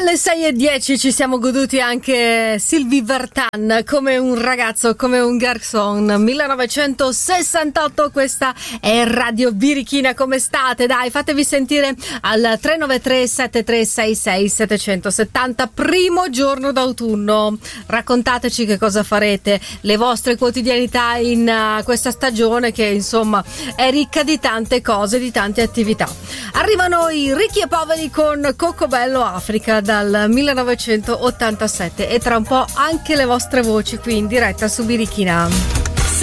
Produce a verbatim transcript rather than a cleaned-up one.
Alle sei e dieci ci siamo goduti anche Sylvie Vartan, Come un ragazzo, come un garçon, millenovecentosessantotto. Questa è Radio Birichina. Come state? Dai, fatevi sentire al tre nove tre sette tre sei sei sette sette zero. Primo giorno d'autunno, raccontateci che cosa farete, le vostre quotidianità in uh, questa stagione che insomma è ricca di tante cose, di tante attività. Arrivano i Ricchi e Poveri con Coccobello Africa dal millenovecentottantasette e tra un po' anche le vostre voci qui in diretta su Birichina.